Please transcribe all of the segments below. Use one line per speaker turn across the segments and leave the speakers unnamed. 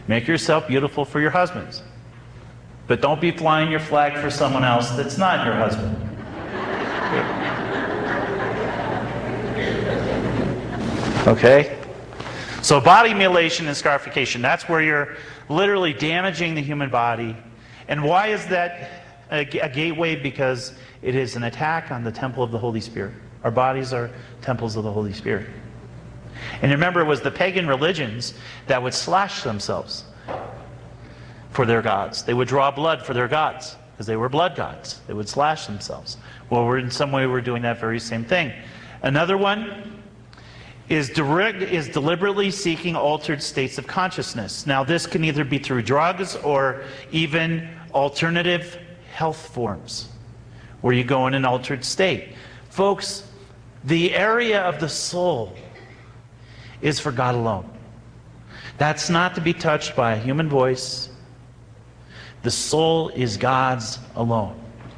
Make yourself beautiful for your husbands. But don't be flying your flag for someone else that's not your husband. Okay? So body mutilation and scarification, that's where you're literally damaging the human body. And why is that a gateway? Because it is an attack on the temple of the Holy Spirit. Our bodies are temples of the Holy Spirit. And remember, it was the pagan religions that would slash themselves for their gods. They would draw blood for their gods because they were blood gods. They would slash themselves. Well, in some way we're doing that very same thing. Another one is deliberately seeking altered states of consciousness. Now, this can either be through drugs or even alternative health forms where you go in an altered state. Folks, the area of the soul is for God alone. That's not to be touched by a human voice. The soul is God's alone.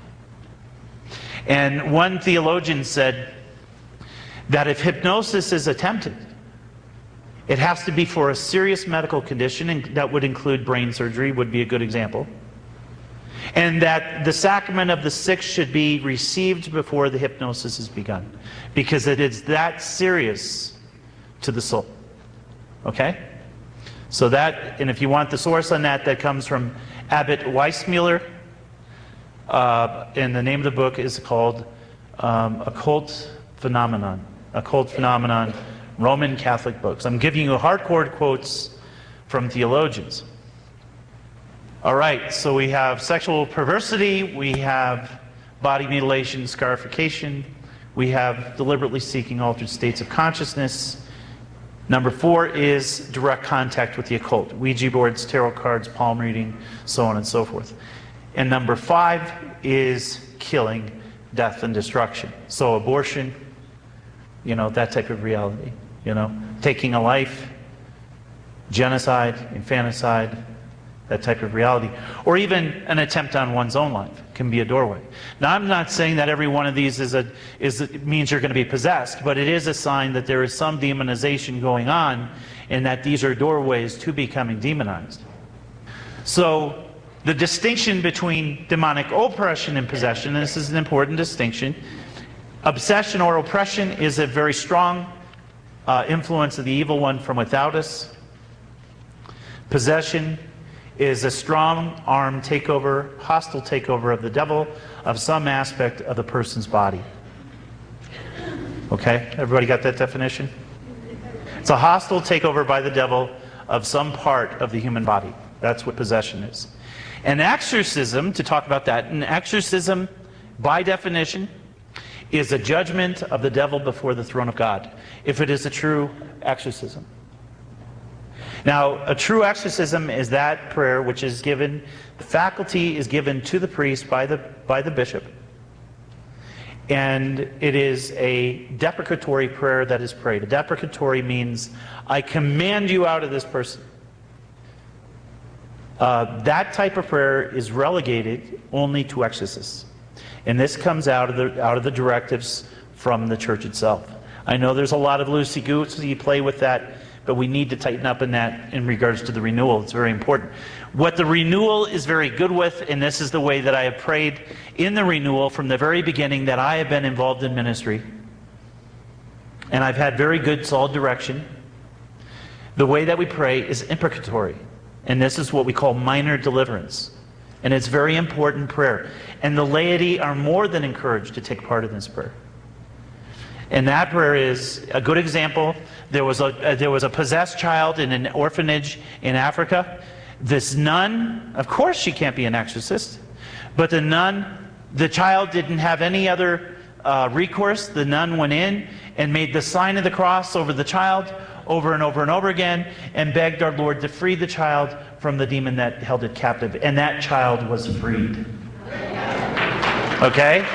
And one theologian said that if hypnosis is attempted, it has to be for a serious medical condition, and that would include brain surgery, would be a good example. And that the sacrament of the sixth should be received before the hypnosis is begun, because it is that serious to the soul. Okay? So that, and if you want the source on that, that comes from Abbot Weissmuller, and the name of the book is called Occult Phenomenon. Occult Phenomenon, Roman Catholic books. I'm giving you hardcore quotes from theologians. All right, so we have sexual perversity, we have body mutilation, scarification, we have deliberately seeking altered states of consciousness. Number 4 is direct contact with the occult. Ouija boards, tarot cards, palm reading, so on and so forth. And number 5 is killing, death, and destruction. So abortion, you know, that type of reality. You know, taking a life, genocide, infanticide, that type of reality. Or even an attempt on one's own life can be a doorway. Now, I'm not saying that every one of these means you're going to be possessed, but it is a sign that there is some demonization going on, and that these are doorways to becoming demonized. So, the distinction between demonic oppression and possession, and this is an important distinction. Obsession or oppression is a very strong influence of the evil one from without us. Possession is a strong-arm takeover, hostile takeover of the devil of some aspect of the person's body. Okay? Everybody got that definition? It's a hostile takeover by the devil of some part of the human body. That's what possession is. An exorcism, to talk about that, an exorcism, by definition, is a judgment of the devil before the throne of God, if it is a true exorcism. Now, a true exorcism is that prayer which is given, the faculty is given to the priest by the bishop. And it is a deprecatory prayer that is prayed. A deprecatory means, I command you out of this person. That type of prayer is relegated only to exorcists. And this comes out of the directives from the church itself. I know there's a lot of loosey-goosey play with that, but we need to tighten up in that in regards to the renewal. It's very important. What the renewal is very good with, and this is the way that I have prayed in the renewal from the very beginning that I have been involved in ministry, and I've had very good, solid direction. The way that we pray is imprecatory, and this is what we call minor deliverance. And it's very important prayer. And the laity are more than encouraged to take part in this prayer. And that prayer is a good example. There was a possessed child in an orphanage in Africa. This nun, of course she can't be an exorcist, but the child didn't have any other recourse. The nun went in and made the sign of the cross over the child over and over and over again, and begged our Lord to free the child from the demon that held it captive. And that child was freed. Okay?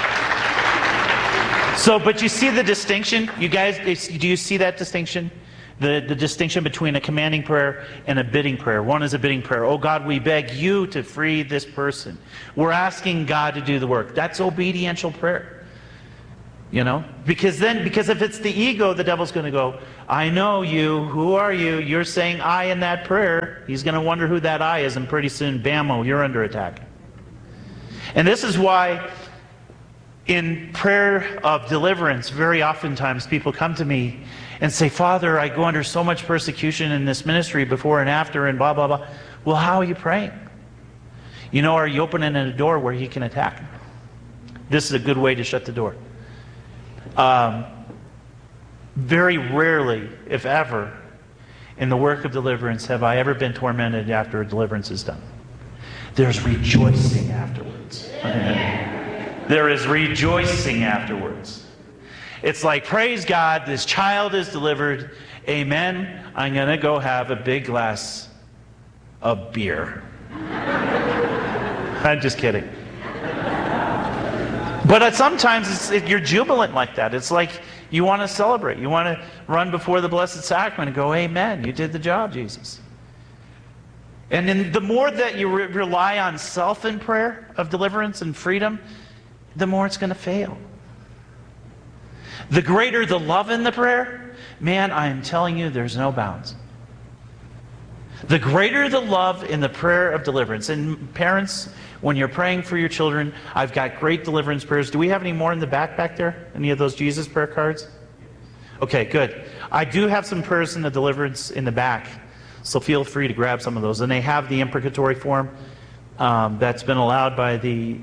So, but you see the distinction? You guys, do you see that distinction? The distinction between a commanding prayer and a bidding prayer. One is a bidding prayer. Oh God, we beg you to free this person. We're asking God to do the work. That's obediential prayer. You know? Because if it's the ego, the devil's going to go, I know you. Who are you? You're saying I in that prayer. He's going to wonder who that I is, and pretty soon, bammo, you're under attack. And this is why in prayer of deliverance, very oftentimes people come to me and say, Father, I go under so much persecution in this ministry before and after and blah, blah, blah. Well, how are you praying? You know, are you opening a door where he can attack? This is a good way to shut the door. Very rarely, if ever, in the work of deliverance have I ever been tormented after a deliverance is done. There's rejoicing afterwards. There is rejoicing afterwards. It's like, praise God, this child is delivered. Amen. I'm going to go have a big glass of beer. I'm just kidding. But sometimes you're jubilant like that. It's like you want to celebrate. You want to run before the Blessed Sacrament and go, amen, you did the job, Jesus. And then the more that you rely on self in prayer of deliverance and freedom, the more it's going to fail. The greater the love in the prayer, man, I am telling you, there's no bounds. The greater the love in the prayer of deliverance. And parents, when you're praying for your children, I've got great deliverance prayers. Do we have any more in the back there? Any of those Jesus prayer cards? Okay, good. I do have some prayers in the deliverance in the back, so feel free to grab some of those. And they have the imprecatory form that's been allowed by the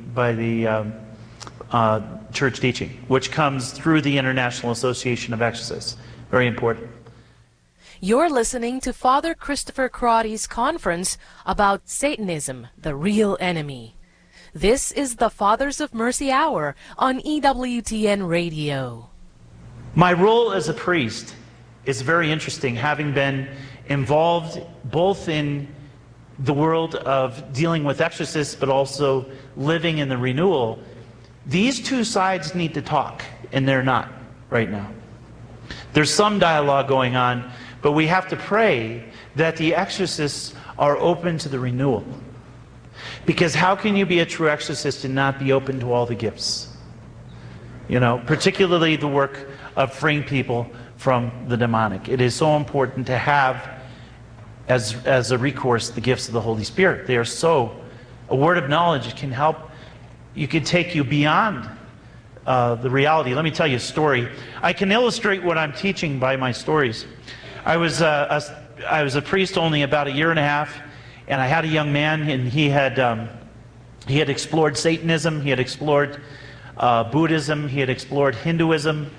church teaching, which comes through the International Association of Exorcists. Very important.
You're listening to Father Christopher Crotty's conference about Satanism, the real enemy. This is the Fathers of Mercy Hour on EWTN Radio.
My role as a priest is very interesting, having been involved both in the world of dealing with exorcists, but also living in the renewal. These two sides need to talk, and they're not right now. There's some dialogue going on, but we have to pray that the exorcists are open to the renewal. Because how can you be a true exorcist and not be open to all the gifts? You know, particularly the work of freeing people from the demonic. It is so important to have as a recourse the gifts of the Holy Spirit. They are so, a word of knowledge can help, you could take you beyond the reality. Let me tell you a story. I can illustrate what I'm teaching by my stories. I was a priest only about a year and a half, and I had a young man, and he had explored Satanism, he had explored Buddhism, he had explored Hinduism,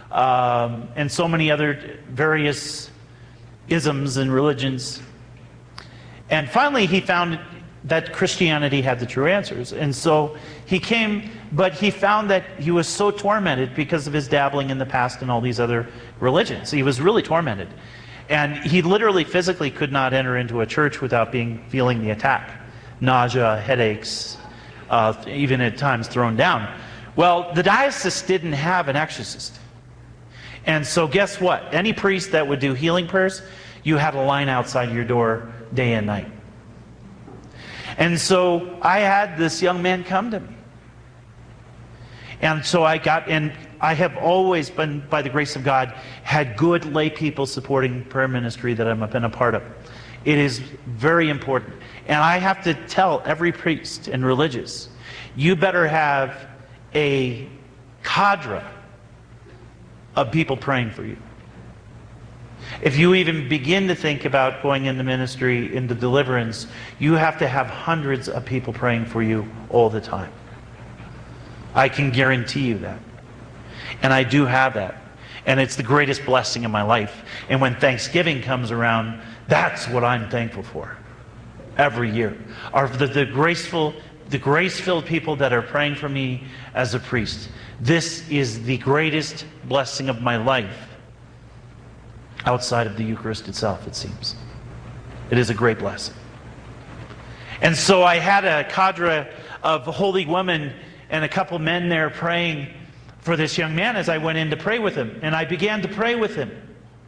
and so many other various isms and religions. And finally he found that Christianity had the true answers. And so he came, but he found that he was so tormented because of his dabbling in the past and all these other religions. He was really tormented. And he literally physically could not enter into a church without feeling the attack. Nausea, headaches, even at times thrown down. Well, the diocese didn't have an exorcist. And so guess what? Any priest that would do healing prayers, you had a line outside your door day and night. And so I had this young man come to me. And so I have always been, by the grace of God, had good lay people supporting prayer ministry that I've been a part of. It is very important. And I have to tell every priest and religious, you better have a cadre of people praying for you. If you even begin to think about going into ministry, into deliverance, you have to have hundreds of people praying for you all the time. I can guarantee you that. And I do have that. And it's the greatest blessing in my life. And when Thanksgiving comes around, that's what I'm thankful for. Every year. Are the grace-filled people that are praying for me as a priest. This is the greatest blessing of my life. Outside of the Eucharist itself, it seems. It is a great blessing. And so I had a cadre of holy women and a couple men there praying for this young man as I went in to pray with him. And I began to pray with him.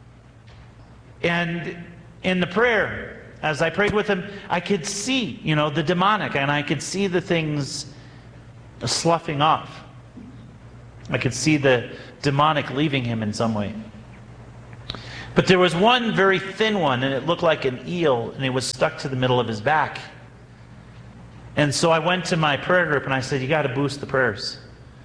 And in the prayer, as I prayed with him, I could see, the demonic, and I could see the things sloughing off. I could see the demonic leaving him in some way. But there was one very thin one, and it looked like an eel, and it was stuck to the middle of his back. And so I went to my prayer group, and I said, you got to boost the prayers.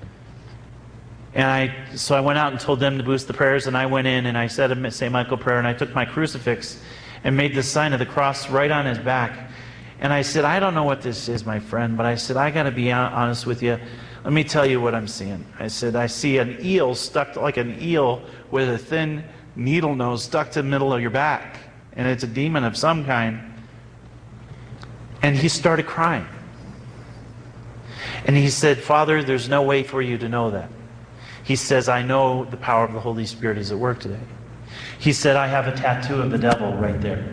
And so I went out and told them to boost the prayers, and I went in, and I said a St. Michael prayer, and I took my crucifix and made the sign of the cross right on his back. And I said, I don't know what this is, my friend, but I said, I got to be honest with you. Let me tell you what I'm seeing. I said, I see an eel stuck, like an eel with a thin needle nose stuck to the middle of your back. And it's a demon of some kind. And he started crying. And he said, Father, there's no way for you to know that. He says, I know the power of the Holy Spirit is at work today. He said, I have a tattoo of the devil right there.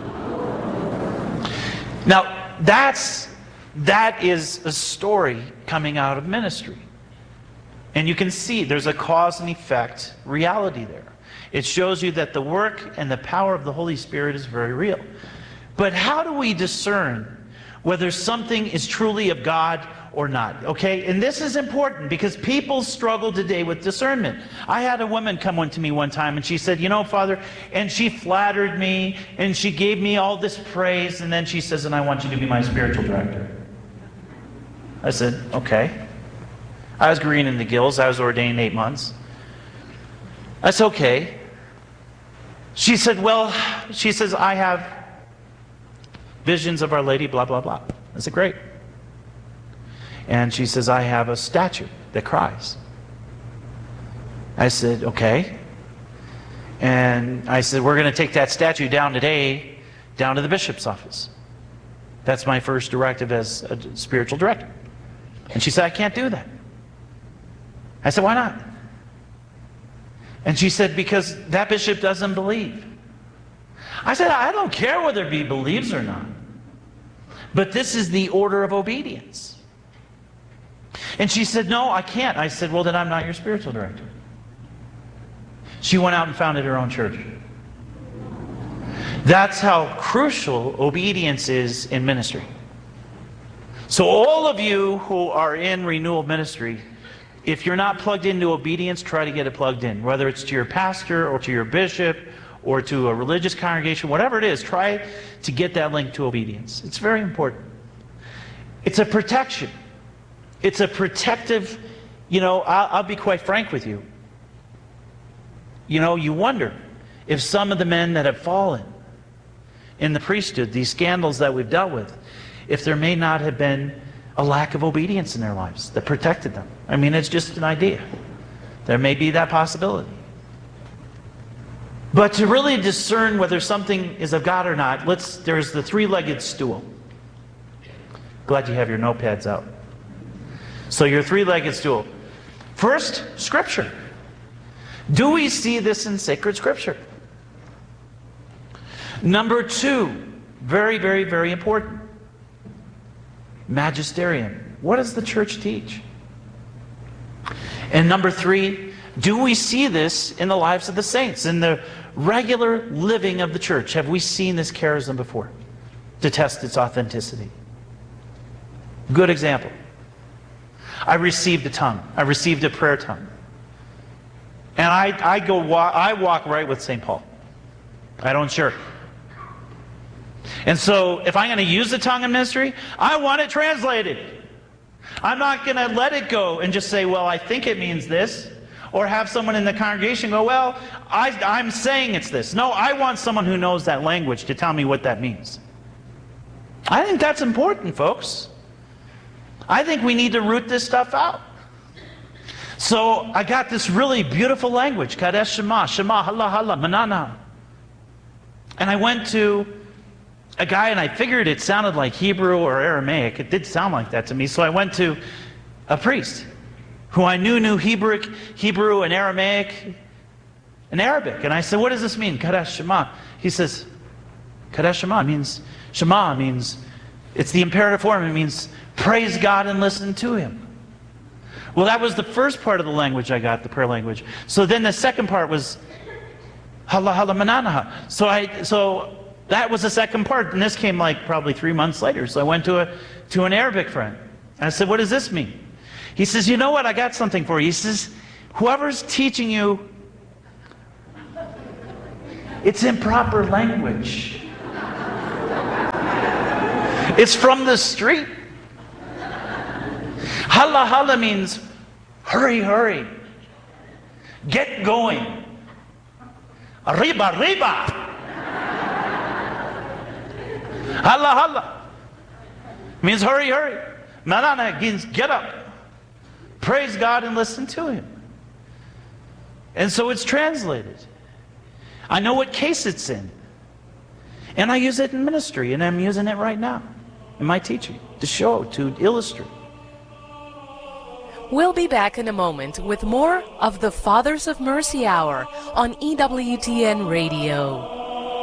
Now, that is a story coming out of ministry. And you can see there's a cause and effect reality there. It shows you that the work and the power of the Holy Spirit is very real. But how do we discern whether something is truly of God or not? Okay, and this is important because people struggle today with discernment. I had a woman come to me one time and she said, you know, Father, and she flattered me and she gave me all this praise, and then she says, and I want you to be my spiritual director. I said, okay. I was green in the gills. I was ordained 8 months. That's okay. She said, well, she says, I have visions of Our Lady, blah, blah, blah. I said, great. And she says, I have a statue that cries. I said, okay. And I said, we're going to take that statue down today, down to the bishop's office. That's my first directive as a spiritual director. And she said, I can't do that. I said, why not? And she said, because that bishop doesn't believe. I said, I don't care whether he believes or not. But this is the order of obedience. And she said, no, I can't. I said, well, then I'm not your spiritual director. She went out and founded her own church. That's how crucial obedience is in ministry. So all of you who are in renewal ministry, if you're not plugged into obedience, try to get it plugged in. Whether it's to your pastor or to your bishop or to a religious congregation, whatever it is, try to get that link to obedience. It's very important. It's a protection. It's a protective, I'll be quite frank with you. You wonder if some of the men that have fallen in the priesthood, these scandals that we've dealt with, if there may not have been a lack of obedience in their lives that protected them. I mean, it's just an idea. There may be that possibility. But to really discern whether something is of God or not, there's the three-legged stool. Glad you have your notepads out. So your three-legged stool. First, Scripture. Do we see this in sacred Scripture? Number two, very, very, very important. Magisterium. What does the church teach? And number three, do we see this in the lives of the saints, in the regular living of the church? Have we seen this charism before to test its authenticity? Good example. I received a tongue. I received a prayer tongue. And I walk right with St. Paul. I don't shirk. And so if I'm going to use the tongue in ministry, I want it translated. I'm not going to let it go and just say, well, I think it means this. Or have someone in the congregation go, well, I'm saying it's this. No, I want someone who knows that language to tell me what that means. I think that's important, folks. I think we need to root this stuff out. So I got this really beautiful language, Kadesh Shema, Shema, Hala, Hala, Manana. And I went to a guy and I figured it sounded like Hebrew or Aramaic. It did sound like that to me. So I went to a priest who I knew Hebrew and Aramaic and Arabic. And I said, what does this mean, Kadesh Shema? He says, Kadesh Shema means, it's the imperative form. It means praise God and listen to Him. Well, that was the first part of the language I got, the prayer language. So then the second part was Hala Hala Mananaha. So that was the second part, and this came like probably 3 months later. So I went to an Arabic friend, and I said, what does this mean? He says, you know what, I got something for you. He says, Whoever's teaching you, it's improper language. It's from the street. Hala hala means hurry, hurry. Get going. Arriba, arriba. Hala hala means hurry, hurry. Manana means get up. Praise God and listen to Him. And so it's translated. I know what case it's in. And I use it in ministry, and I'm using it right now in my teaching to show, to illustrate.
We'll be back in a moment with more of the Fathers of Mercy Hour on EWTN Radio.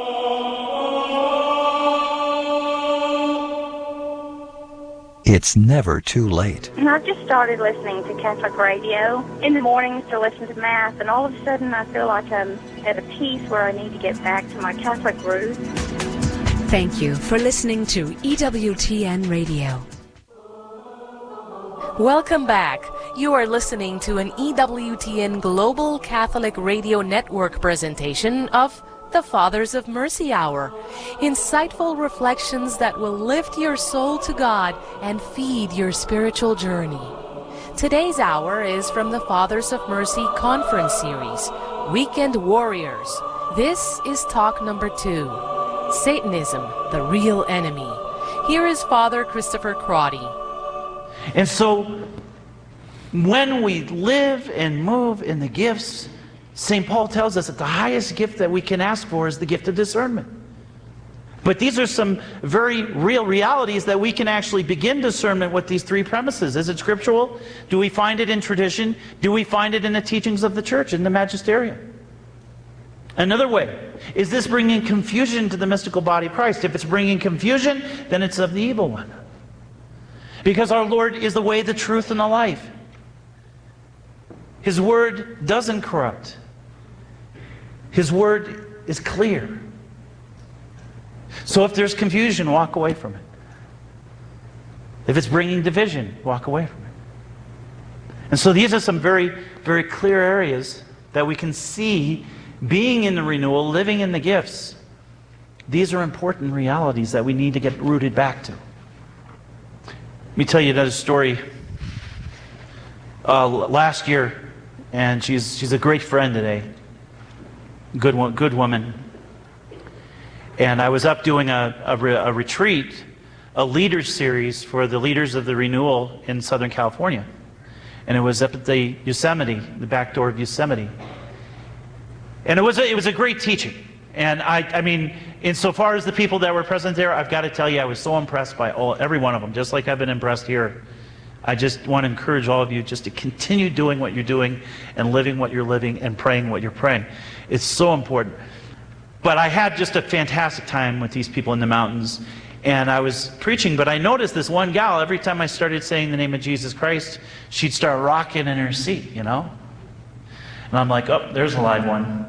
It's never too late.
And I just started listening to Catholic radio in the mornings to listen to Mass, and all of a sudden I feel like I'm at a piece where I need to get back to my Catholic roots.
Thank you for listening to EWTN Radio.
Welcome back. You are listening to an EWTN Global Catholic Radio Network presentation of the Fathers of Mercy Hour. Insightful reflections that will lift your soul to God and feed your spiritual journey. Today's hour is from the Fathers of Mercy Conference Series, Weekend Warriors. This is talk number 2, Satanism, the Real Enemy. Here is Father Christopher Crotty.
And so, when we live and move in the gifts, St. Paul tells us that the highest gift that we can ask for is the gift of discernment. But these are some very real realities that we can actually begin discernment with these 3 premises. Is it scriptural? Do we find it in tradition? Do we find it in the teachings of the church, in the magisterium? Another way, is this bringing confusion to the mystical body of Christ? If it's bringing confusion, then it's of the evil one. Because our Lord is the way, the truth, and the life. His word doesn't corrupt. His word is clear. So if there's confusion, walk away from it. If it's bringing division, walk away from it. And so these are some very, very clear areas that we can see being in the renewal, living in the gifts. These are important realities that we need to get rooted back to. Let me tell you another story. Last year, and she's a great friend today, good woman. And I was up doing a retreat, a leaders series for the leaders of the renewal in Southern California, and it was up at the Yosemite, the back door of Yosemite, and it was a great teaching. And I mean, insofar as the people that were present there, I've got to tell you, I was so impressed by every one of them, just like I've been impressed here. I just want to encourage all of you just to continue doing what you're doing and living what you're living and praying what you're praying. It's so important. But I had just a fantastic time with these people in the mountains, and I was preaching, but I noticed this one gal, every time I started saying the name of Jesus Christ, she'd start rocking in her seat, you know? And I'm like, oh, there's a live one.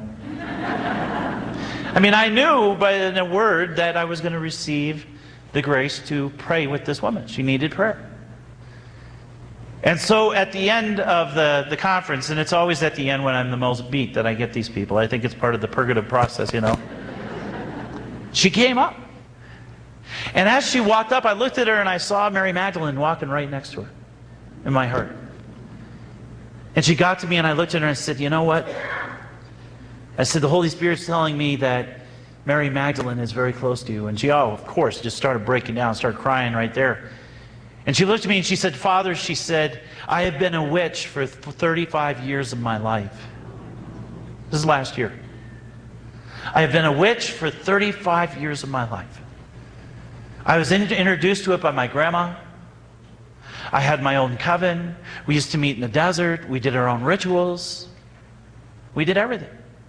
I mean, I knew by the word that I was going to receive the grace to pray with this woman. She needed prayer. And so at the end of the conference, and it's always at the end when I'm the most beat that I get these people. I think it's part of the purgative process, you know. She came up. And as she walked up, I looked at her and I saw Mary Magdalene walking right next to her in my heart. And she got to me and I looked at her and I said, you know what? I said, the Holy Spirit's telling me that Mary Magdalene is very close to you. And she, of course, just started breaking down, started crying right there. And she looked at me and she said, Father, she said, I have been a witch for 35 years of my life. This is last year. I have been a witch for 35 years of my life. I was introduced to it by my grandma. I had my own coven. We used to meet in the desert. We did our own rituals. We did everything.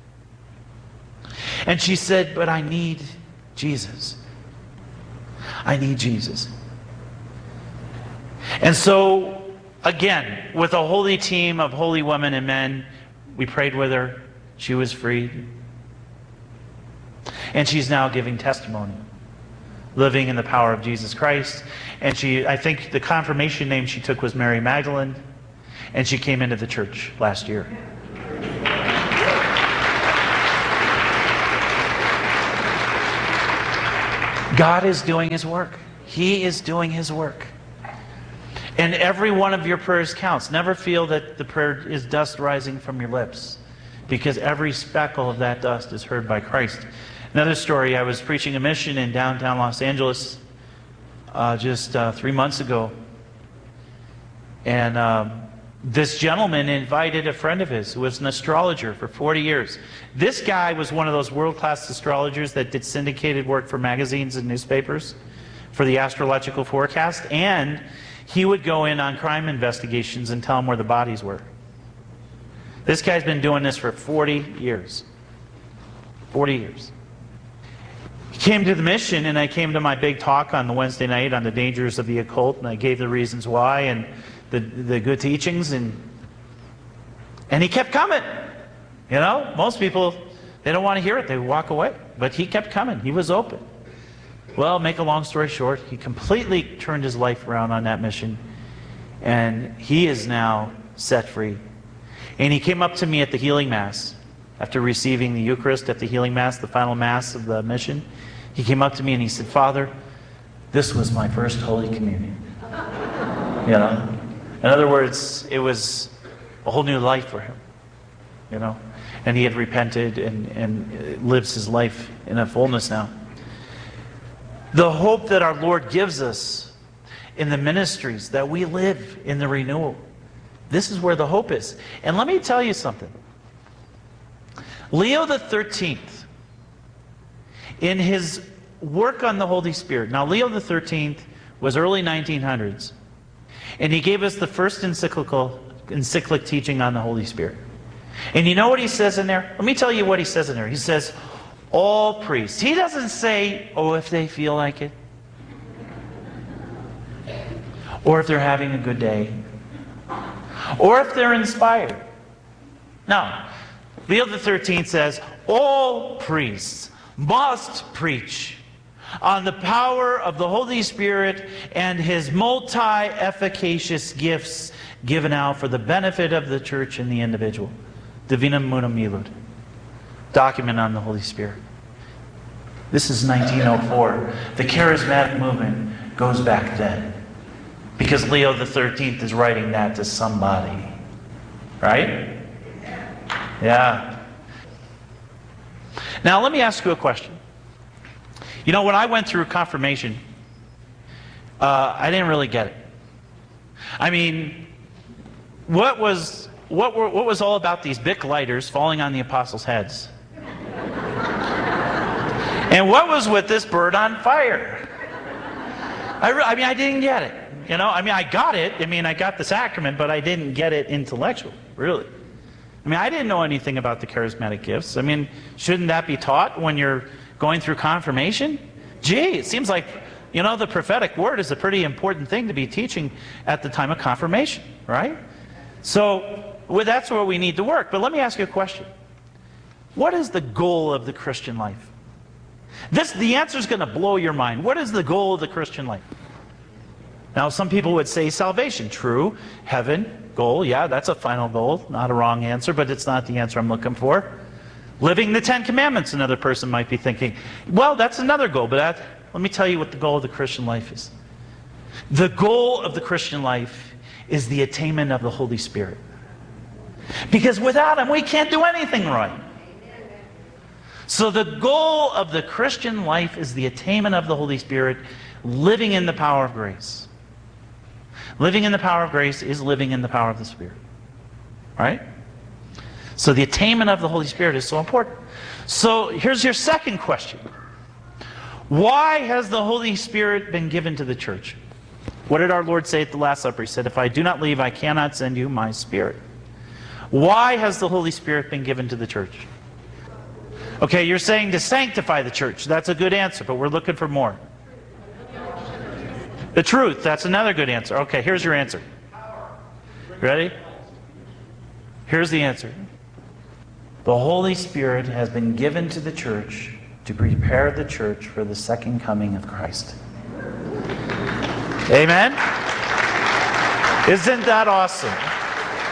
And she said, but I need Jesus. I need Jesus. And so, again, with a holy team of holy women and men, we prayed with her. She was freed. And she's now giving testimony, living in the power of Jesus Christ. And I think the confirmation name she took was Mary Magdalene. And she came into the church last year. God is doing His work. He is doing His work. And every one of your prayers counts. Never feel that the prayer is dust rising from your lips, because every speckle of that dust is heard by Christ. Another story, I was preaching a mission in downtown Los Angeles just 3 months ago. And this gentleman invited a friend of his who was an astrologer for 40 years. This guy was one of those world-class astrologers that did syndicated work for magazines and newspapers for the astrological forecast. And he would go in on crime investigations and tell them where the bodies were. This guy's been doing this for 40 years. 40 years. He came to the mission, and I came to my big talk on the Wednesday night on the dangers of the occult, and I gave the reasons why and the good teachings, and he kept coming. You know, most people, they don't want to hear it. They walk away. But he kept coming. He was open. Well, make a long story short, he completely turned his life around on that mission, and he is now set free. And he came up to me at the healing mass after receiving the Eucharist at the healing mass, the final mass of the mission. He came up to me and he said, "Father, this was my first Holy Communion." You know? In other words, it was a whole new life for him. You know? And he had repented and lives his life in a fullness now. The hope that our Lord gives us in the ministries, that we live in the renewal. This is where the hope is. And let me tell you something. Leo the 13th, in his work on the Holy Spirit. Now, Leo the 13th was early 1900s. And he gave us the first encyclic teaching on the Holy Spirit. And you know what he says in there? Let me tell you what he says in there. He says, all priests. He doesn't say, oh, if they feel like it. Or if they're having a good day. Or if they're inspired. No. Leo the 13th says, all priests must preach on the power of the Holy Spirit and His multi-efficacious gifts given out for the benefit of the church and the individual. Divinum Munum Milud. Document on the Holy Spirit. This is 1904. The charismatic movement goes back then. Because Leo the 13th is writing that to somebody. Right? Yeah. Now let me ask you a question. You know, when I went through confirmation, I didn't really get it. I mean, what was all about these Bic lighters falling on the apostles' heads? And what was with this bird on fire? I mean, I didn't get it. You know, I mean, I got it. I mean, I got the sacrament, but I didn't get it intellectually, really. I mean, I didn't know anything about the charismatic gifts. I mean, shouldn't that be taught when you're going through confirmation? Gee, it seems like, you know, the prophetic word is a pretty important thing to be teaching at the time of confirmation, right? So, well, that's where we need to work. But let me ask you a question. What is the goal of the Christian life? The answer is going to blow your mind. What is the goal of the Christian life? Now, some people would say salvation. True. Heaven, goal. Yeah, that's a final goal. Not a wrong answer, but it's not the answer I'm looking for. Living the 10 Commandments, another person might be thinking. Well, that's another goal, but let me tell you what the goal of the Christian life is. The goal of the Christian life is the attainment of the Holy Spirit. Because without Him, we can't do anything right. So the goal of the Christian life is the attainment of the Holy Spirit, living in the power of grace. Living in the power of grace is living in the power of the Spirit. Right? So the attainment of the Holy Spirit is so important. So here's your second question. Why has the Holy Spirit been given to the church? What did our Lord say at the Last Supper? He said, if I do not leave, I cannot send you my Spirit. Why has the Holy Spirit been given to the church? Okay, you're saying to sanctify the church. That's a good answer, but we're looking for more. The truth, that's another good answer. Okay, here's your answer. Ready? Here's the answer. The Holy Spirit has been given to the church to prepare the church for the second coming of Christ. Amen? Isn't that awesome?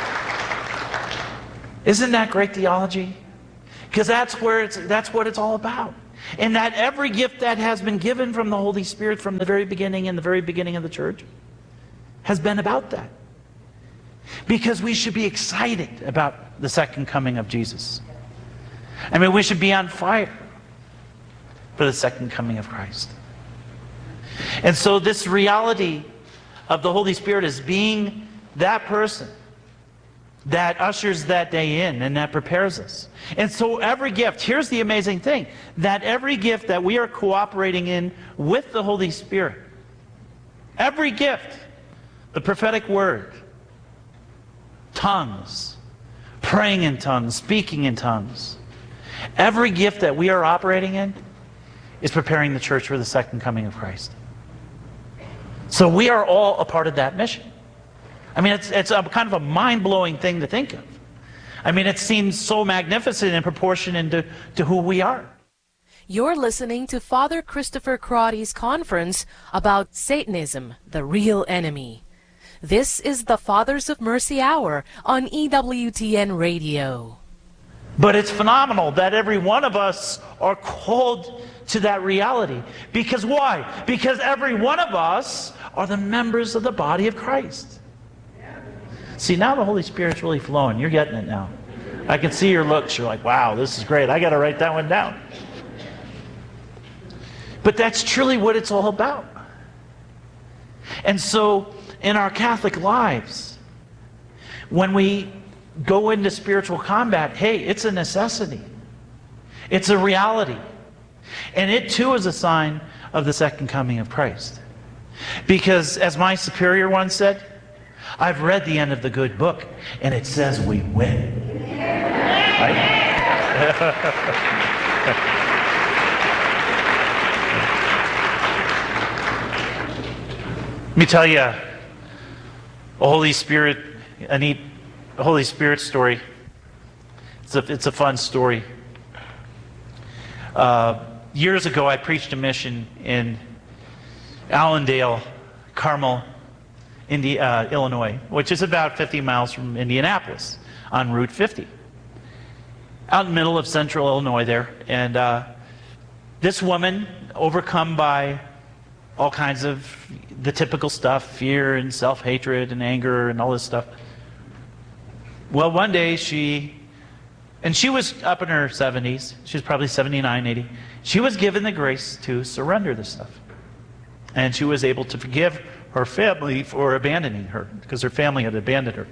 Isn't that great theology? Because that's what it's all about. And that every gift that has been given from the Holy Spirit from the very beginning, in the very beginning of the church, has been about that. Because we should be excited about the second coming of Jesus. I mean, we should be on fire for the second coming of Christ. And so this reality of the Holy Spirit as being that person that ushers that day in and that prepares us. And so every gift, here's the amazing thing, that every gift that we are cooperating in with the Holy Spirit, every gift, the prophetic word, tongues, praying in tongues, speaking in tongues, every gift that we are operating in is preparing the church for the second coming of Christ. So we are all a part of that mission. I mean, it's a kind of a mind-blowing thing to think of. I mean, it seems so magnificent in proportion to who we are.
You're listening to Father Christopher Crotty's conference about Satanism, the real enemy. This is the Fathers of Mercy Hour on EWTN Radio.
But it's phenomenal that every one of us are called to that reality. Because why? Because every one of us are the members of the body of Christ. See, now the Holy Spirit's really flowing. You're getting it now. I can see your looks. You're like, wow, this is great. I got to write that one down. But that's truly what it's all about. And so, in our Catholic lives, when we go into spiritual combat, hey, it's a necessity. It's a reality. And it too is a sign of the second coming of Christ. Because, as my superior once said, I've read the end of the good book, and it says we win. Right? Let me tell you a Holy Spirit story. It's a fun story. Years ago, I preached a mission in Allendale, Carmel, Illinois, which is about 50 miles from Indianapolis on Route 50. Out in the middle of central Illinois there. And this woman, overcome by all kinds of the typical stuff, fear and self-hatred and anger and all this stuff. Well, one day she was up in her 70s. She was probably 79, 80. She was given the grace to surrender this stuff. And she was able to forgive her family for abandoning her, because her family had abandoned her.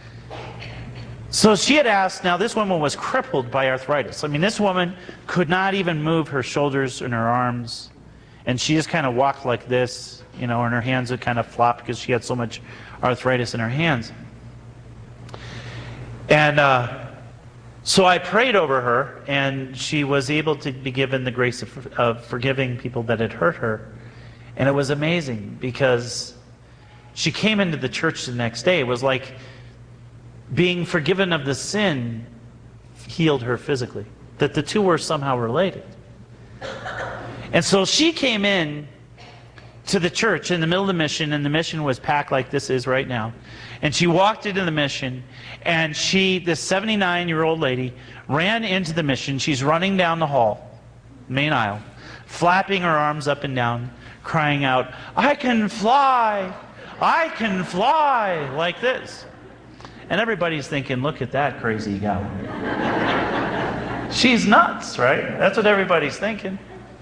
So she had asked, now this woman was crippled by arthritis. I mean, this woman could not even move her shoulders and her arms. And she just kind of walked like this, and her hands would kind of flop because she had so much arthritis in her hands. And so I prayed over her, and she was able to be given the grace of forgiving people that had hurt her. And it was amazing, because she came into the church the next day. It was like being forgiven of the sin healed her physically, that the two were somehow related. And so she came in to the church in the middle of the mission, and the mission was packed like this is right now. And she walked into the mission, and this 79-year-old lady, ran into the mission. She's running down the hall, main aisle, flapping her arms up and down, crying out, "I can fly! I can fly!" like this. And everybody's thinking, look at that crazy gal. She's nuts, right? That's what everybody's thinking.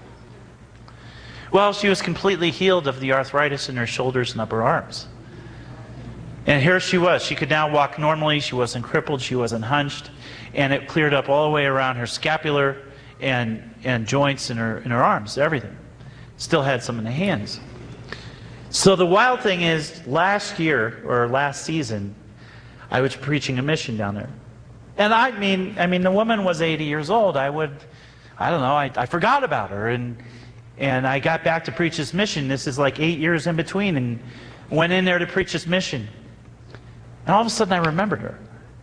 Well, she was completely healed of the arthritis in her shoulders and upper arms. And here she was. She could now walk normally. She wasn't crippled. She wasn't hunched. And it cleared up all the way around her scapular and joints in her arms, everything. Still had some in the hands. So the wild thing is, last season, I was preaching a mission down there. And I mean, the woman was 80 years old. I forgot about her. And I got back to preach this mission. This is like 8 years in between, and went in there to preach this mission. And all of a sudden I remembered her.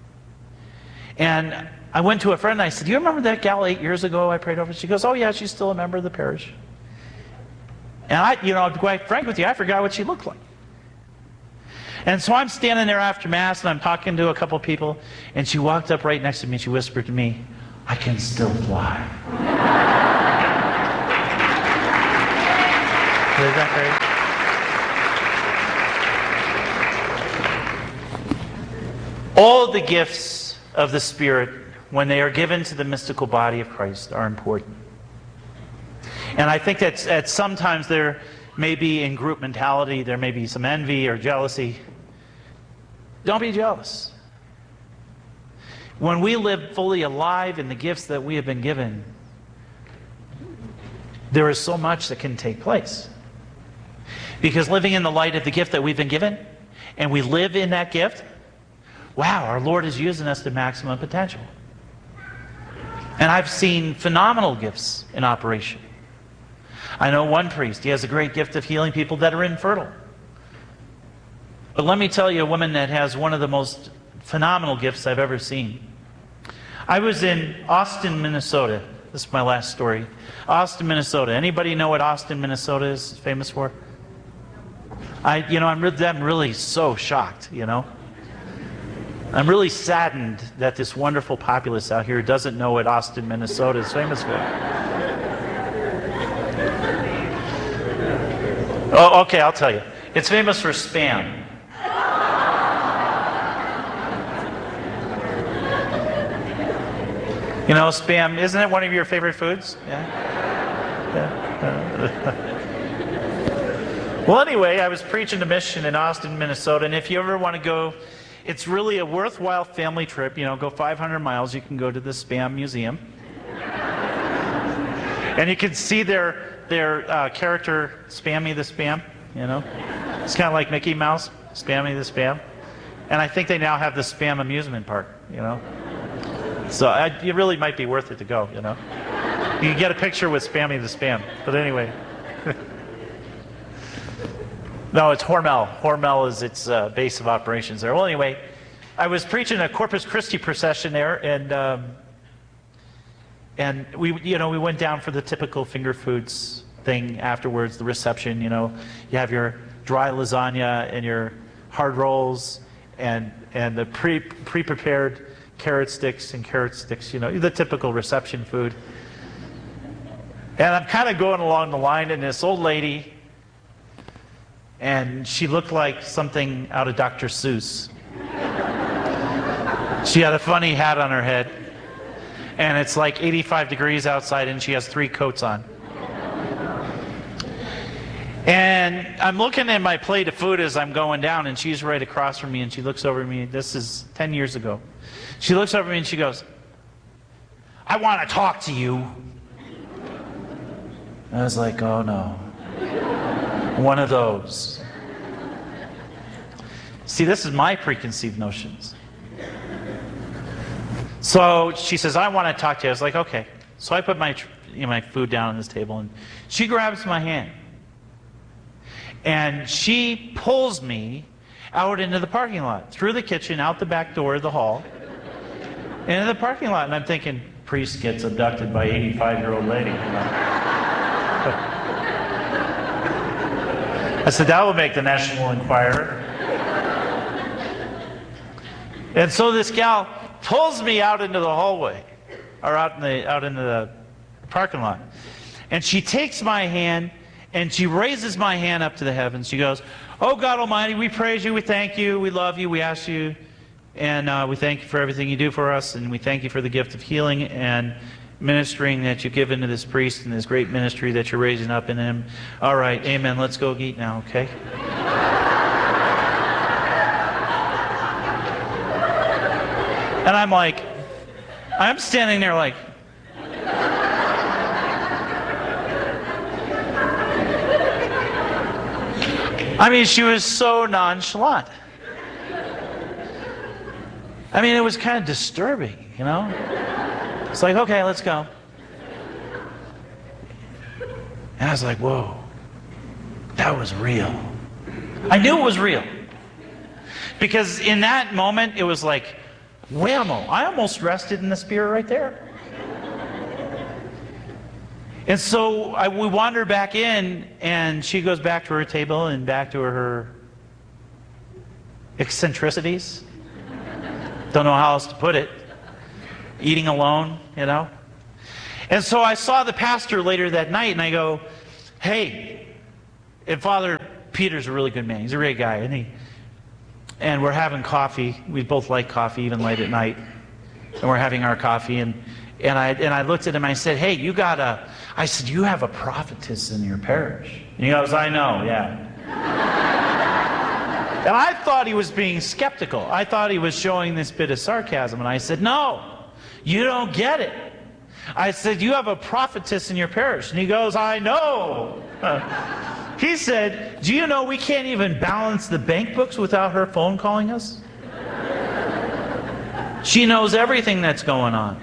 And I went to a friend and I said, "Do you remember that gal 8 years ago I prayed over?" She goes, "Oh yeah, she's still a member of the parish." And to be quite frank with you, I forgot what she looked like. And so I'm standing there after Mass, and I'm talking to a couple people, and she walked up right next to me, and she whispered to me, "I can still fly." Isn't that great? All of the gifts of the Spirit, when they are given to the mystical body of Christ, are important. And I think that sometimes there may be in group mentality, there may be some envy or jealousy. Don't be jealous. When we live fully alive in the gifts that we have been given, there is so much that can take place. Because living in the light of the gift that we've been given, and we live in that gift, wow, our Lord is using us to maximum potential. And I've seen phenomenal gifts in operation. I know one priest, he has a great gift of healing people that are infertile. But let me tell you, a woman that has one of the most phenomenal gifts I've ever seen. I was in Austin, Minnesota. This is my last story. Austin, Minnesota. Anybody know what Austin, Minnesota is famous for? I'm really so shocked, I'm really saddened that this wonderful populace out here doesn't know what Austin, Minnesota is famous for. Oh, okay, I'll tell you. It's famous for Spam. Spam, isn't it one of your favorite foods? Yeah. Well, anyway, I was preaching a mission in Austin, Minnesota, and if you ever want to go, it's really a worthwhile family trip. Go 500 miles, you can go to the Spam Museum. And you can see their character, Spammy the Spam, It's kind of like Mickey Mouse, Spammy the Spam. And I think they now have the Spam amusement park, So it really might be worth it to go, You can get a picture with Spammy the Spam. But anyway. No, it's Hormel. Hormel is its base of operations there. Well, anyway, I was preaching a Corpus Christi procession there, and we went down for the typical finger foods thing afterwards, the reception. You have your dry lasagna and your hard rolls and the pre-prepared carrot sticks, the typical reception food. And I'm kind of going along the line, and this old lady, and she looked like something out of Dr. Seuss. She had a funny hat on her head, and it's like 85 degrees outside, and she has 3 coats on. And I'm looking at my plate of food as I'm going down, and she's right across from me, and she looks over at me. This is 10 years ago. She looks over at me and she goes, "I want to talk to you." I was like, oh no. One of those. See, this is my preconceived notions. So she says, "I want to talk to you." I was like, okay. So I put my food down on this table, and she grabs my hand. And she pulls me out into the parking lot, through the kitchen, out the back door of the hall, into the parking lot. And I'm thinking, priest gets abducted by 85-year-old lady. I said, that will make the National Enquirer. And so this gal pulls me out into the hallway, or out into the parking lot. And she takes my hand, and she raises my hand up to the heavens. She goes, "Oh God Almighty, we praise you, we thank you, we love you, we ask you, and we thank you for everything you do for us, and we thank you for the gift of healing and ministering that you've given to this priest and this great ministry that you're raising up in him. All right, amen, let's go eat now, okay?" And I'm standing there like, she was so nonchalant. It was kind of disturbing, It's like, okay, let's go. And I was like, whoa, that was real. I knew it was real. Because in that moment, it was like, whammo, I almost rested in the Spirit right there. And so we wander back in, and she goes back to her table and back to her eccentricities. Don't know how else to put it. Eating alone, you know. And so I saw the pastor later that night, and I go, hey, and Father Peter's a really good man. He's a great guy. And we're having coffee. We both like coffee, even late at night. And we're having our coffee, and I looked at him, and I said, hey, I said, you have a prophetess in your parish. And he goes, I know, yeah. And I thought he was being skeptical. I thought he was showing this bit of sarcasm. And I said, no, you don't get it. I said, you have a prophetess in your parish. And he goes, I know. He said, do you know we can't even balance the bank books without her phone calling us? She knows everything that's going on.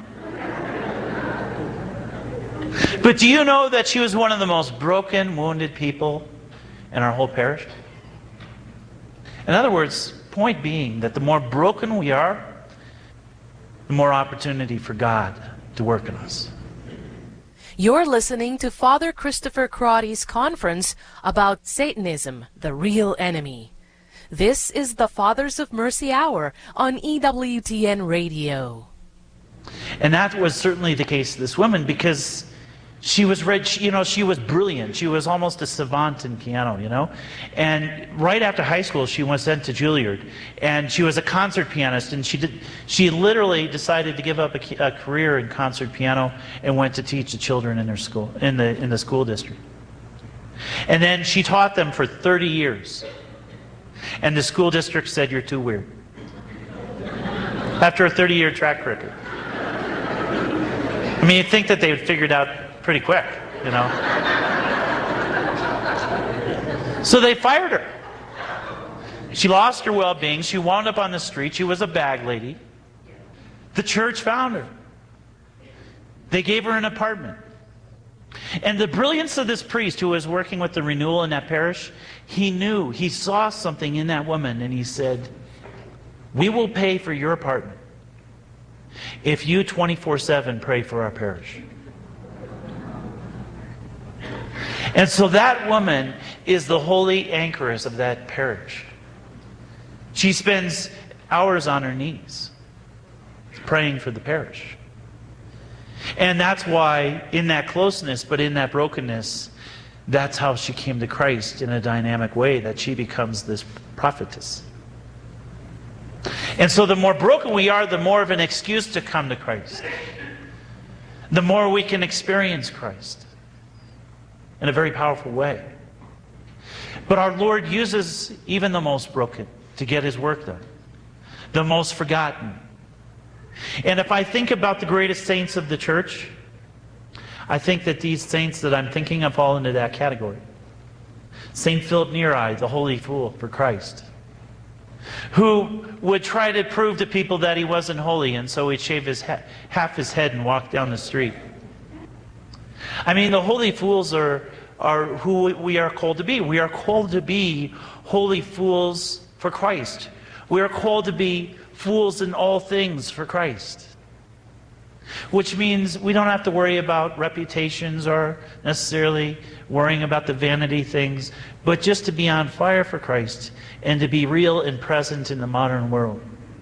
But do you know that she was one of the most broken, wounded people in our whole parish? In other words, point being that the more broken we are, the more opportunity for God to work in us.
You're listening to Father Christopher Crotty's conference about Satanism, the real enemy. This is the Fathers of Mercy Hour on EWTN Radio.
And that was certainly the case of this woman, because she was rich, you know, she was brilliant. She was almost a savant in piano, you know. And right after high school, she was sent to Juilliard. And she was a concert pianist, and she literally decided to give up a career in concert piano and went to teach the children in her school, in the school district. And then she taught them for 30 years. And the school district said, you're too weird. After a 30-year track record. I mean, you'd think that they would figure it out pretty quick, you know. So they fired her. She lost her well-being. She wound up on the street. She was a bag lady. The church found her. They gave her an apartment. And the brilliance of this priest who was working with the renewal in that parish, he saw something in that woman, and he said, we will pay for your apartment if you 24/7 pray for our parish. And so that woman is the holy anchoress of that parish. She spends hours on her knees praying for the parish. And that's why in that closeness, but in that brokenness, that's how she came to Christ in a dynamic way, that she becomes this prophetess. And so the more broken we are, the more of an excuse to come to Christ. The more we can experience Christ in a very powerful way. But our Lord uses even the most broken to get His work done. The most forgotten. And if I think about the greatest saints of the church, I think that these saints that I'm thinking of fall into that category. St. Philip Neri, the holy fool for Christ, who would try to prove to people that he wasn't holy, and so he'd shave half his head and walk down the street. I mean, the holy fools are who we are called to be. We are called to be holy fools for Christ. We are called to be fools in all things for Christ. Which means we don't have to worry about reputations or necessarily worrying about the vanity things, but just to be on fire for Christ and to be real and present in the modern world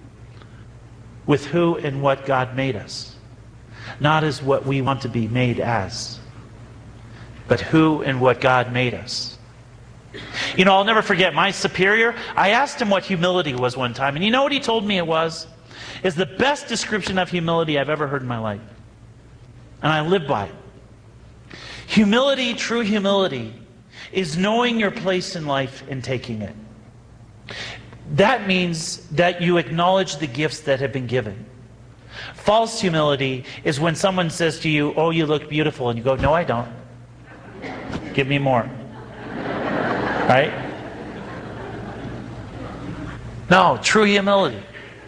with who and what God made us. Not as what we want to be made as, but who and what God made us. You know, I'll never forget my superior. I asked him what humility was one time, and you know what he told me it was? Is the best description of humility I've ever heard in my life. And I live by it. Humility, true humility, is knowing your place in life and taking it. That means that you acknowledge the gifts that have been given. False humility is when someone says to you, oh, you look beautiful, and you go, no, I don't. Give me more. Right? No, true humility.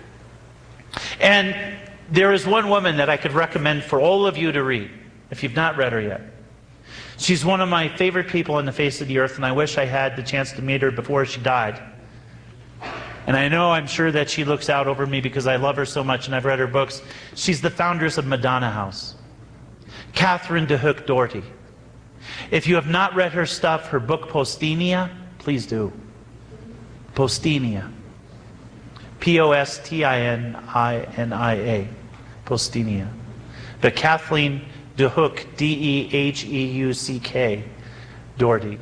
And there is one woman that I could recommend for all of you to read, if you've not read her yet. She's one of my favorite people on the face of the earth, and I wish I had the chance to meet her before she died. And I'm sure that she looks out over me because I love her so much and I've read her books. She's the foundress of Madonna House, Catherine de Hook Doherty. If you have not read her stuff, her book Postinia, please do. Postinia. Postinia. Postinia. But Kathleen DeHuck, Deheuck, Doherty,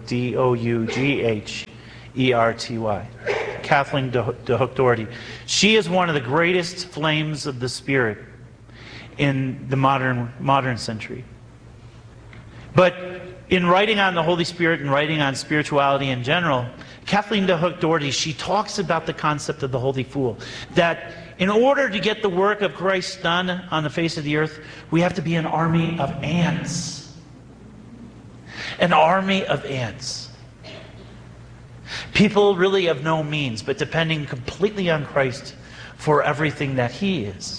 Dougherty. Kathleen DeHuck Doherty. She is one of the greatest flames of the Spirit in the modern century. But in writing on the Holy Spirit and writing on spirituality in general, Kathleen DeHuck Doherty, she talks about the concept of the Holy Fool. That in order to get the work of Christ done on the face of the earth, we have to be an army of ants. An army of ants. People really of no means, but depending completely on Christ for everything that He is.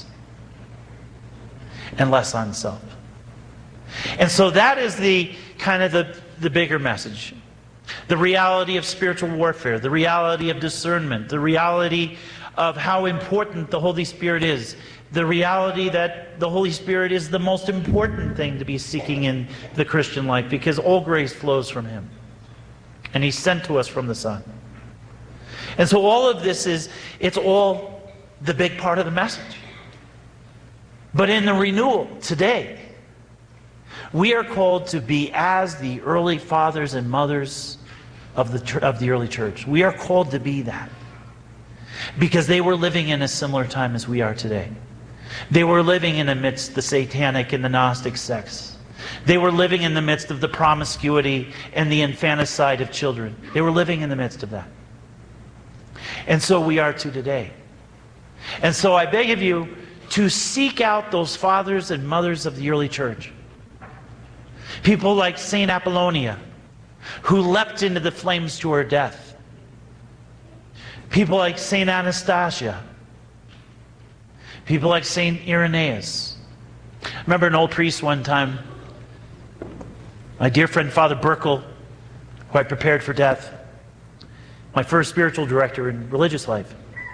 And less on self. And so that is the kind of the bigger message. The reality of spiritual warfare, the reality of discernment, the reality of how important the Holy Spirit is, the reality that the Holy Spirit is the most important thing to be seeking in the Christian life, because all grace flows from Him. And He's sent to us from the Son. And so all of this it's all the big part of the message. But in the renewal today, we are called to be as the early fathers and mothers of the early church. We are called to be that. Because they were living in a similar time as we are today. They were living in the midst of the satanic and the Gnostic sects. They were living in the midst of the promiscuity and the infanticide of children. They were living in the midst of that. And so we are too today. And so I beg of you to seek out those fathers and mothers of the early church. People like St. Apollonia, who leapt into the flames to her death. People like St. Anastasia. People like St. Irenaeus. I remember an old priest one time, my dear friend Father Burkle, who I prepared for death, my first spiritual director in religious life.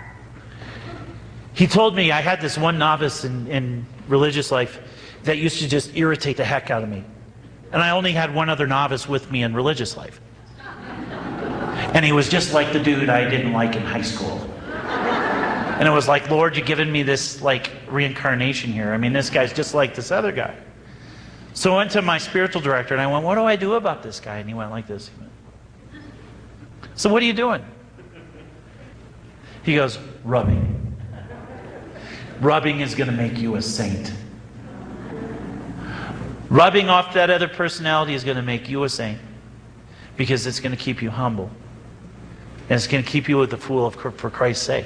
He told me I had this one novice in religious life that used to just irritate the heck out of me. And I only had one other novice with me in religious life. And he was just like the dude I didn't like in high school. And it was like, Lord, you've given me this like reincarnation here. I mean, this guy's just like this other guy. So I went to my spiritual director and I went, what do I do about this guy? And he went like this. He went, so what are you doing? He goes, rubbing. Rubbing is going to make you a saint. Rubbing off that other personality is going to make you a saint, because it's going to keep you humble. And it's going to keep you with the fool for Christ's sake.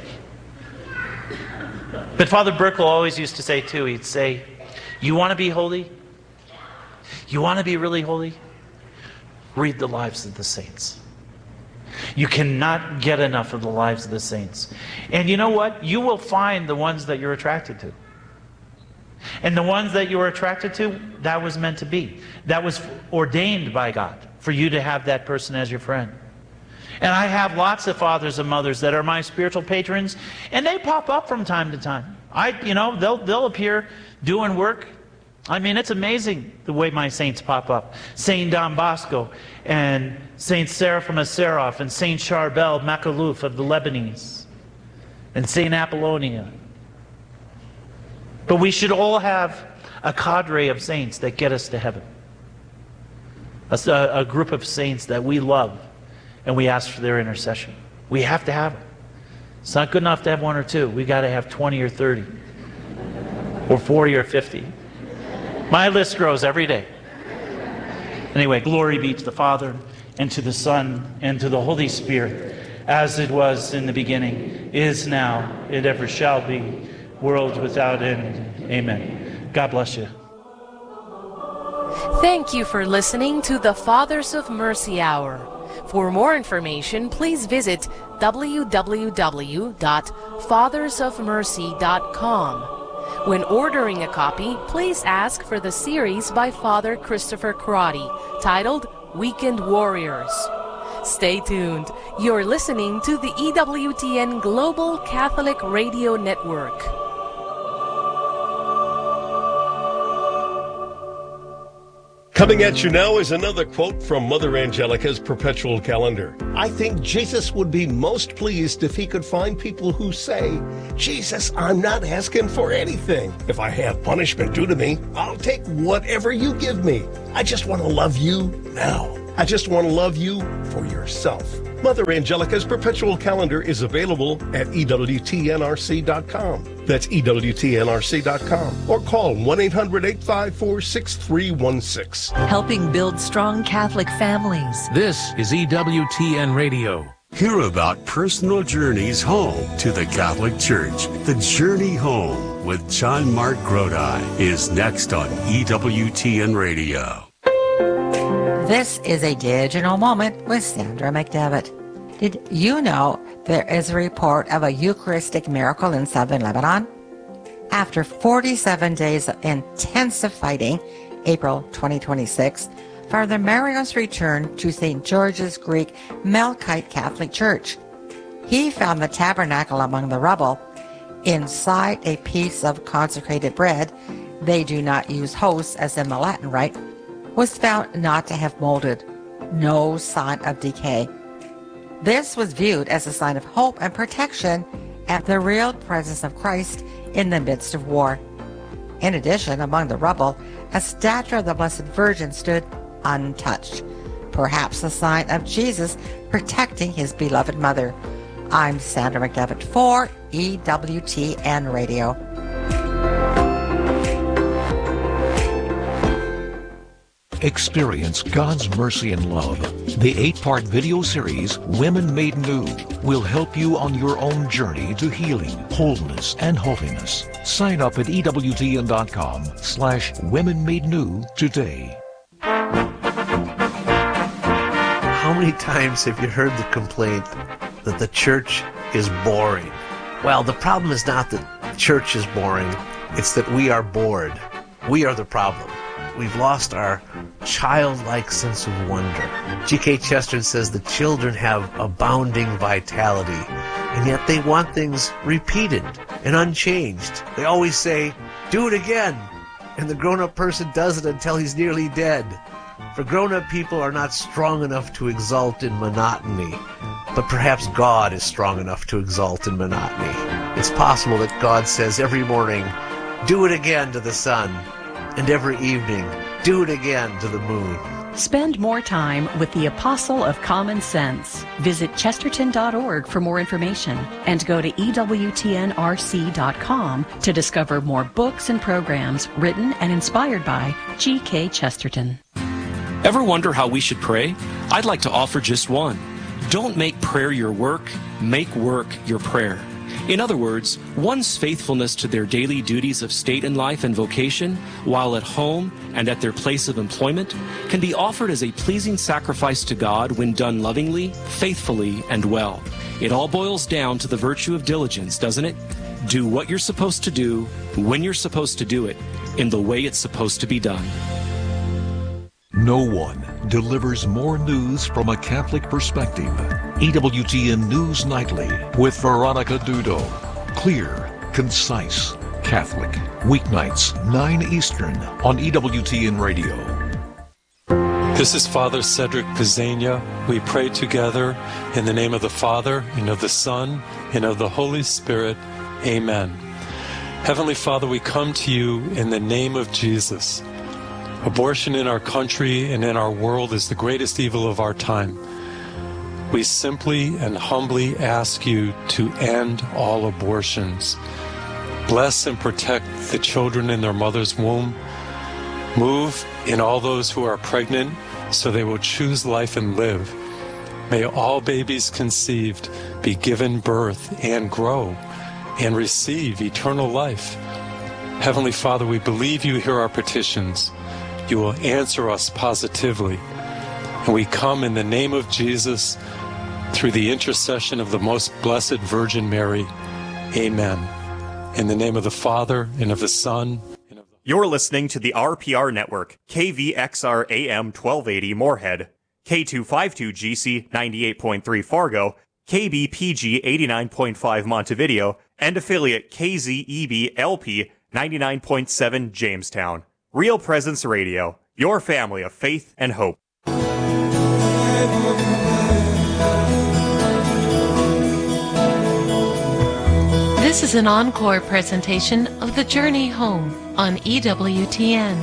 But Father Burkle always used to say too, he'd say, you want to be holy? You want to be really holy? Read the lives of the saints. You cannot get enough of the lives of the saints. And you know what? You will find the ones that you're attracted to. And the ones that you were attracted to, that was meant to be. That was ordained by God for you to have that person as your friend. And I have lots of fathers and mothers that are my spiritual patrons, and they pop up from time to time. They'll appear doing work. I mean, it's amazing the way my saints pop up. Saint Don Bosco and Saint Seraphim of Seraph and Saint Charbel Makhalouf of the Lebanese and Saint Apollonia. But we should all have a cadre of saints that get us to heaven. A group of saints that we love and we ask for their intercession. We have to have it. It's not good enough to have one or two. We've got to have 20 or 30 or 40 or 50. My list grows every day. Anyway, glory be to the Father, and to the Son, and to the Holy Spirit, as it was in the beginning, is now, and ever shall be, world without end. Amen. God bless you.
Thank you for listening to the Fathers of Mercy Hour. For more information, please visit www.fathersofmercy.com. When ordering a copy, please ask for the series by Father Christopher Crotty, titled Weekend Warriors. Stay tuned. You're listening to the EWTN Global Catholic Radio Network.
Coming at you now is another quote from Mother Angelica's perpetual calendar. I think Jesus would be most pleased if he could find people who say, Jesus, I'm not asking for anything. If I have punishment due to me, I'll take whatever you give me. I just want to love you now. I just want to love you for yourself. Mother Angelica's perpetual calendar is available at EWTNRC.com. That's EWTNRC.com. Or call 1-800-854-6316.
Helping build strong Catholic families.
This is EWTN Radio.
Hear about personal journeys home to the Catholic Church. The Journey Home with John Mark Grodi is next on EWTN Radio.
This is a digital moment with Sandra McDevitt. Did you know there is a report of a Eucharistic miracle in southern Lebanon? After 47 days of intensive fighting, April 2026, Father Marios returned to St. George's Greek Melkite Catholic Church. He found the tabernacle among the rubble. Inside a piece of consecrated bread, they do not use hosts as in the Latin rite, was found not to have molded, no sign of decay. This was viewed as a sign of hope and protection and the real presence of Christ in the midst of war. In addition, among the rubble, a statue of the Blessed Virgin stood untouched, perhaps a sign of Jesus protecting his beloved mother. I'm Sandra McDevitt for EWTN Radio.
Experience God's mercy and love. The 8-part video series, Women Made New, will help you on your own journey to healing, wholeness, and holiness. Sign up at EWTN.com/Women Made New today.
How many times have you heard the complaint that the church is boring? Well, the problem is not that church is boring, it's that we are bored. We are the problem. We've lost our childlike sense of wonder. G.K. Chesterton says the children have abounding vitality, and yet they want things repeated and unchanged. They always say, do it again, and the grown-up person does it until he's nearly dead. For grown-up people are not strong enough to exult in monotony, but perhaps God is strong enough to exult in monotony. It's possible that God says every morning, do it again to the sun, and every evening, do it again to the moon.
Spend more time with the Apostle of Common Sense. Visit chesterton.org for more information and go to EWTNRC.com to discover more books and programs written and inspired by G.K. Chesterton.
Ever wonder how we should pray? I'd like to offer just one. Don't make prayer your work, make work your prayer. In other words, one's faithfulness to their daily duties of state in life and vocation, while at home and at their place of employment, can be offered as a pleasing sacrifice to God when done lovingly, faithfully, and well. It all boils down to the virtue of diligence, doesn't it? Do what you're supposed to do, when you're supposed to do it, in the way it's supposed to be done.
No one delivers more news from a Catholic perspective. EWTN News Nightly with Veronica Dudo. Clear, concise, Catholic. Weeknights, 9 Eastern on EWTN Radio.
This is Father Cedric Pizzania. We pray together in the name of the Father, and of the Son, and of the Holy Spirit. Amen. Heavenly Father, we come to you in the name of Jesus. Abortion in our country and in our world is the greatest evil of our time. We simply and humbly ask you to end all abortions. Bless and protect the children in their mother's womb. Move in all those who are pregnant so they will choose life and live. May all babies conceived be given birth and grow and receive eternal life. Heavenly Father, we believe you hear our petitions. You will answer us positively. And we come in the name of Jesus, through the intercession of the most blessed Virgin Mary. Amen. In the name of the Father, and of the Son, and of the...
You're listening to the RPR Network, KVXR AM 1280 Moorhead, K252GC 98.3 Fargo, KBPG 89.5 Montevideo, and affiliate KZEB LP 99.7 Jamestown. Real Presence Radio, your family of faith and hope.
This is an encore presentation of The Journey Home on EWTN.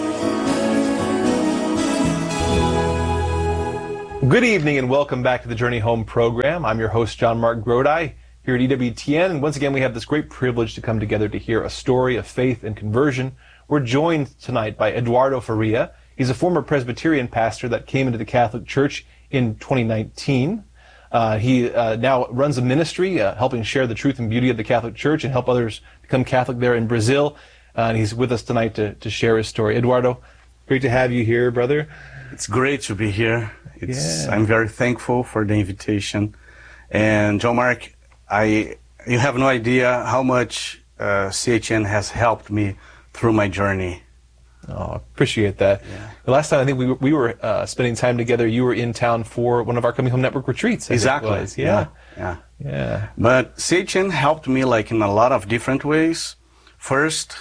Good evening and welcome back to the Journey Home program. I'm your host, John Mark Grodi, here at EWTN. And once again, we have this great privilege to come together to hear a story of faith and conversion. We're joined tonight by Eduardo Faria. He's a former Presbyterian pastor that came into the Catholic Church in 2019. He now runs a ministry helping share the truth and beauty of the Catholic Church and help others become Catholic there in Brazil. And he's with us tonight to share his story. Eduardo, great to have you here, brother.
It's great to be here. I'm very thankful for the invitation. And John Mark, you have no idea how much CHN has helped me through my journey.
Oh, appreciate that. Yeah. The last time I think we were spending time together, you were in town for one of our Coming Home Network retreats.
Exactly.
Yeah.
But CHN helped me like in a lot of different ways. First,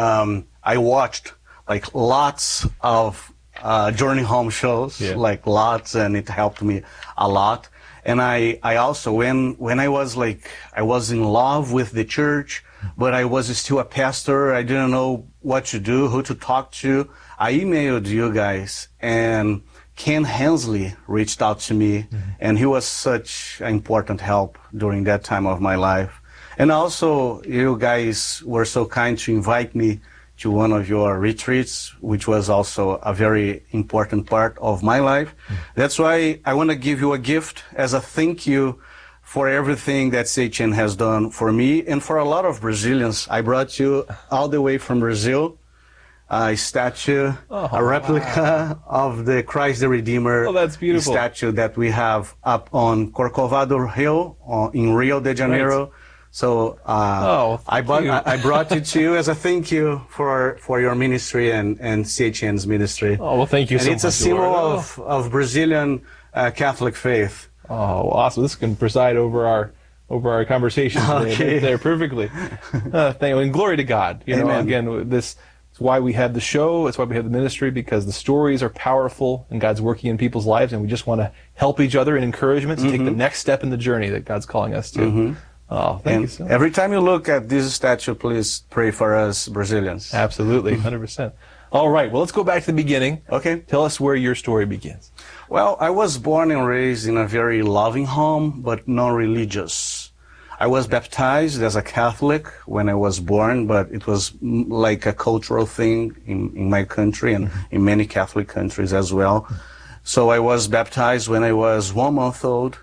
I watched like lots of Journey Home shows, like lots, and it helped me a lot. And I also, when I was in love with the church, but I was still a pastor, I didn't know what to do, who to talk to, I emailed you guys, and Ken Hensley reached out to me, and he was such an important help during that time of my life. And also, you guys were so kind to invite me to one of your retreats, which was also a very important part of my life. That's why I want to give you a gift as a thank you for everything that CHN has done for me and for a lot of Brazilians. I brought you all the way from Brazil a statue, a replica of the Christ the Redeemer.
Oh, that's beautiful.
Statue that we have up on Corcovado Hill in Rio de Janeiro. Right. So I brought it to you as a thank you for your ministry and CHN's ministry.
Oh, well, thank you so much.
And it's a symbol of Brazilian Catholic faith.
Oh, awesome! This can preside over our conversation today. There perfectly. Thank you, and glory to God. You know, again, this is why we have the show. It's why we have the ministry, because the stories are powerful and God's working in people's lives, and we just want to help each other in encouragement to take the next step in the journey that God's calling us to. Oh, thank you so much.
Every time you look at this statue, please pray for us Brazilians.
Absolutely, 100%. All right, well, let's go back to the beginning.
Okay.
Tell us where your story begins.
Well, I was born and raised in a very loving home, but non-religious. I was baptized as a Catholic when I was born, but it was like a cultural thing in my country and in many Catholic countries as well. So I was baptized when I was 1 month old.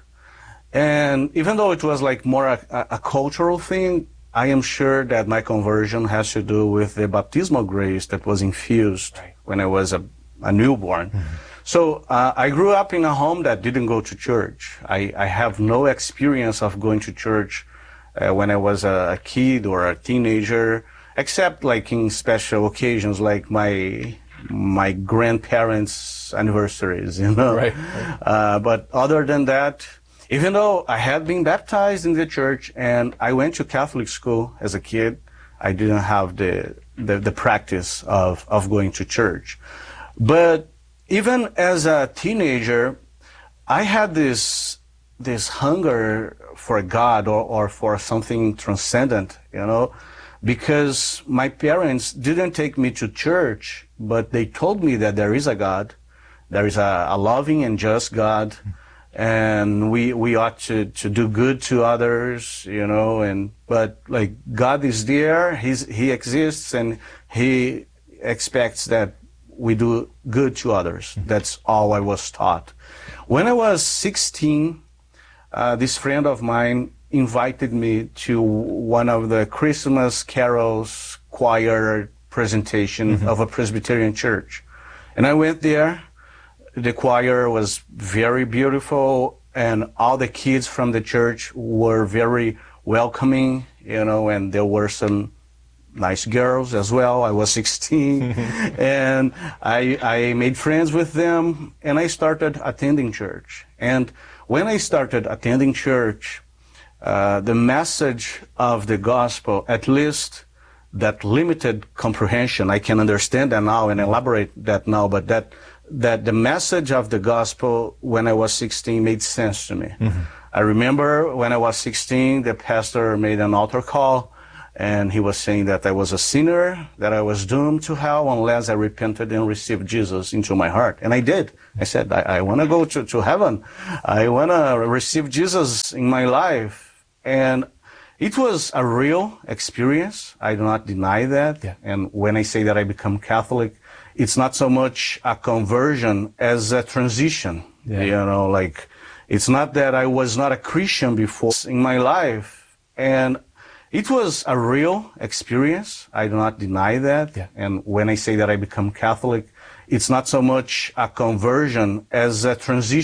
And even though it was like more a cultural thing, I am sure that my conversion has to do with the baptismal grace that was infused when I was a newborn. So I grew up in a home that didn't go to church. I have no experience of going to church when I was a kid or a teenager, except like in special occasions like my grandparents' anniversaries, you know.
Right.
But other than that, even though I had been baptized in the church and I went to Catholic school as a kid, I didn't have the practice of going to church. But even as a teenager, I had this hunger for God or for something transcendent, you know, because my parents didn't take me to church, but they told me that there is a God, there is a loving and just God, and we ought to do good to others, you know, but like God is there, He exists, and He expects that we do good to others. That's all I was taught. When I was 16, this friend of mine invited me to one of the Christmas carols choir presentation of a Presbyterian church. And I went there. The choir was very beautiful, and all the kids from the church were very welcoming, you know, and there were some nice girls as well. I was 16, and I made friends with them, and I started attending church. And when I started attending church, the message of the gospel, at least that limited comprehension. I can understand that now and elaborate that now, but that the message of the gospel when I was 16 made sense to me. Mm-hmm. I remember when I was 16, the pastor made an altar call, and he was saying that I was a sinner, that I was doomed to hell unless I repented and received Jesus into my heart. And I did. I said, I want to go to heaven. I want to receive Jesus in my life. And it was a real experience. I do not deny that. Yeah. And when I say that I become Catholic, it's not so much a conversion as a transition. Yeah. You know, like, it's not that I was not a Christian before in my life. And it was a real experience. I do not deny that. Yeah. And when I say that I become Catholic, it's not so much a conversion as a transition.